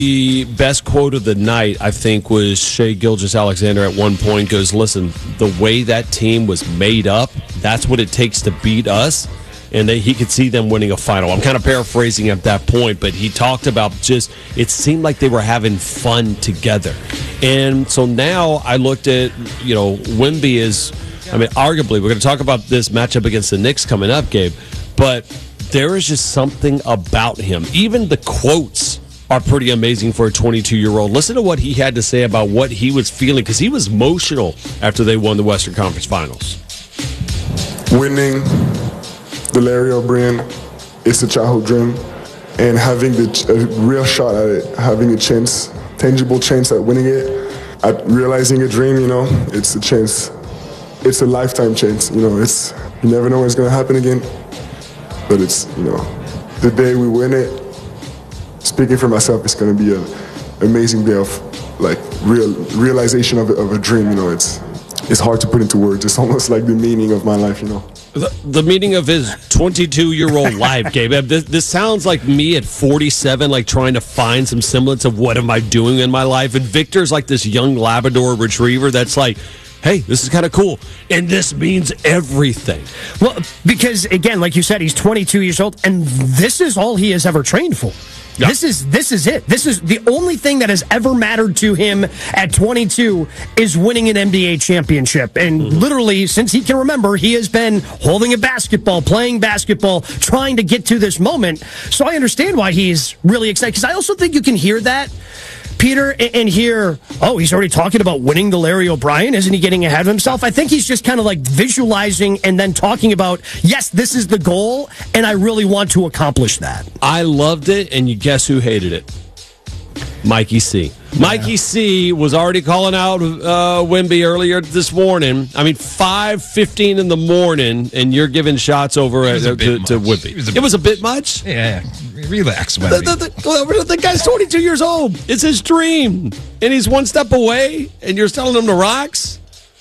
The best quote of the night, I think, was Shai Gilgeous-Alexander at one point goes, listen, the way that team was made up, that's what it takes to beat us. And he could see them winning a final. I'm kind of paraphrasing at that point, but he talked about just, it seemed like they were having fun together. And so now I looked at, Wemby is, arguably, we're going to talk about this matchup against the Knicks coming up, Gabe, but there is just something about him. Even the quotes are pretty amazing for a 22-year-old. Listen to what he had to say about what he was feeling, because he was emotional after they won the Western Conference Finals. Winning the Larry O'Brien is a childhood dream, and having a real shot at it, having a chance, tangible chance at winning it, at realizing a dream, it's a chance. It's a lifetime chance, you never know when it's going to happen again, but it's, the day we win it, speaking for myself, it's going to be an amazing day of realization of a dream. It's hard to put into words. It's almost like the meaning of my life. The meaning of his 22-year-old life, Gabe. This sounds like me at 47, trying to find some semblance of what am I doing in my life. And Victor's like this young Labrador retriever that's like, hey, this is kind of cool. And this means everything. Well, because, again, like you said, he's 22 years old, and this is all he has ever trained for. Yep. This is it. This is the only thing that has ever mattered to him at 22 is winning an NBA championship. And literally, since he can remember, he has been holding a basketball, playing basketball, trying to get to this moment. So I understand why he's really excited. Because I also think you can hear that, Peter, and hear, he's already talking about winning the Larry O'Brien. Isn't he getting ahead of himself? I think he's just kind of visualizing and then talking about, yes, this is the goal, and I really want to accomplish that. I loved it, and you guess who hated it? Mikey C. Mikey C was already calling out Wemby earlier this morning. 5:15 in the morning, and you're giving shots over to Wemby. It was a bit much? Yeah. Relax, Wemby. The guy's 22 years old. It's his dream. And he's one step away, and you're telling him to rocks?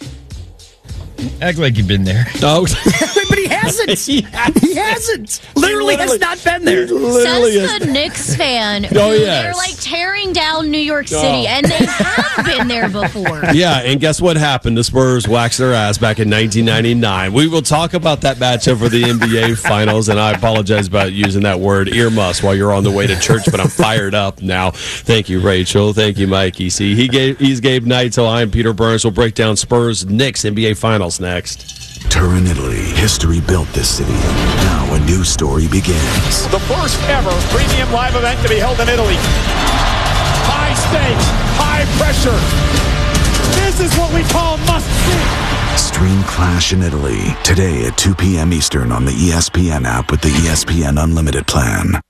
Act like you've been there. No. But he hasn't. He hasn't. Literally has not been there. Says the Knicks fan. They're tearing down New York City, and they have been there before. Yeah, and guess what happened? The Spurs waxed their ass back in 1999. We will talk about that matchup for the NBA Finals, and I apologize about using that word earmuffs while you're on the way to church, but I'm fired up now. Thank you, Rachel. Thank you, Mikey. See, he's Gabe Knight, so I'm Peter Burns. We'll break down Spurs Knicks NBA Finals next. Turin, Italy. History built this city. Now a new story begins. The first ever premium live event to be held in Italy. High stakes, high pressure. This is what we call must-see. Stream Clash in Italy today at 2 p.m. Eastern on the ESPN app with the ESPN Unlimited plan.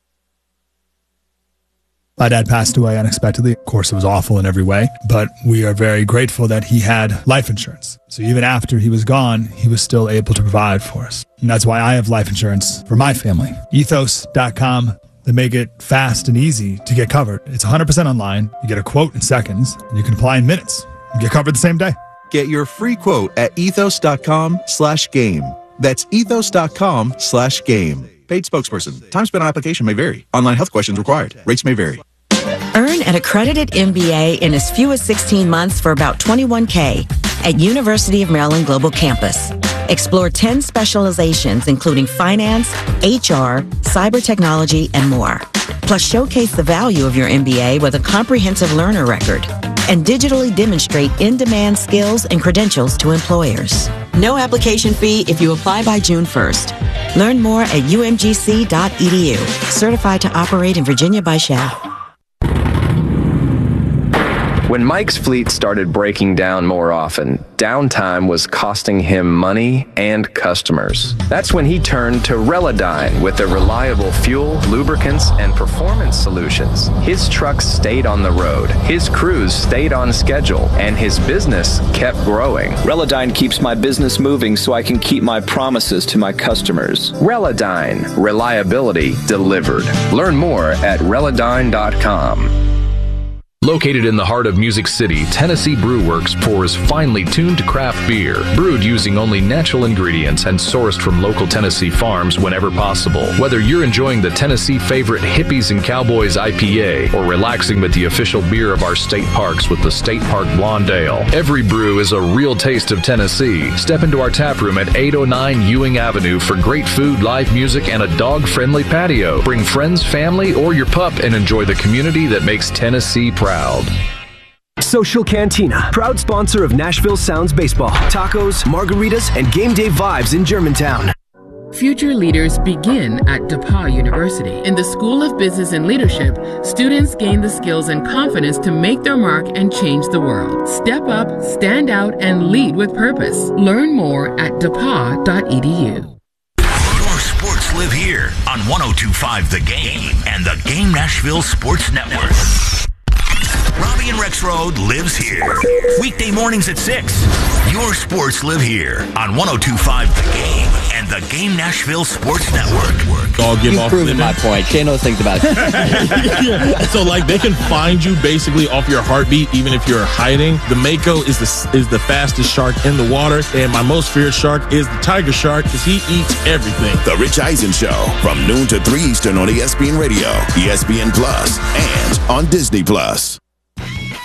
My dad passed away unexpectedly. Of course, it was awful in every way, but we are very grateful that he had life insurance. So even after he was gone, he was still able to provide for us. And that's why I have life insurance for my family. Ethos.com. They make it fast and easy to get covered. It's 100% online. You get a quote in seconds, and you can apply in minutes. You get covered the same day. Get your free quote at ethos.com/game. That's ethos.com/game. Paid spokesperson. Time spent on application may vary. Online health questions required. Rates may vary. Earn an accredited MBA in as few as 16 months for about $21K at University of Maryland Global Campus. Explore 10 specializations, including finance, HR, cyber technology, and more. Plus, showcase the value of your MBA with a comprehensive learner record and digitally demonstrate in-demand skills and credentials to employers. No application fee if you apply by June 1st. Learn more at umgc.edu. Certified to operate in Virginia by Shell. When Mike's fleet started breaking down more often, downtime was costing him money and customers. That's when he turned to Relodyne with their reliable fuel, lubricants, and performance solutions. His trucks stayed on the road, his crews stayed on schedule, and his business kept growing. Relodyne keeps my business moving so I can keep my promises to my customers. Relodyne, reliability delivered. Learn more at Relodyne.com. Located in the heart of Music City, Tennessee Brew Works pours finely tuned craft beer, brewed using only natural ingredients and sourced from local Tennessee farms whenever possible. Whether you're enjoying the Tennessee favorite Hippies and Cowboys IPA or relaxing with the official beer of our state parks with the State Park Blonde Ale, every brew is a real taste of Tennessee. Step into our tap room at 809 Ewing Avenue for great food, live music, and a dog-friendly patio. Bring friends, family, or your pup and enjoy the community that makes Tennessee proud. Social Cantina, proud sponsor of Nashville Sounds Baseball, tacos, margaritas, and game day vibes in Germantown. Future leaders begin at DePauw University. In the School of Business and Leadership, students gain the skills and confidence to make their mark and change the world. Step up, stand out, and lead with purpose. Learn more at depaw.edu. Your sports live here on 102.5 The Game and the Game Nashville Sports Network. Robbie and Rexroad lives here. Weekday mornings at 6. Your sports live here on 102.5 The Game and the Game Nashville Sports Network. You've proven my point. Shay knows things about it. Yeah. So, like, they can find you basically off your heartbeat, even if you're hiding. The Mako is the fastest shark in the water, and my most feared shark is the tiger shark because he eats everything. The Rich Eisen Show from noon to 3 Eastern on ESPN Radio, ESPN Plus, and on Disney Plus.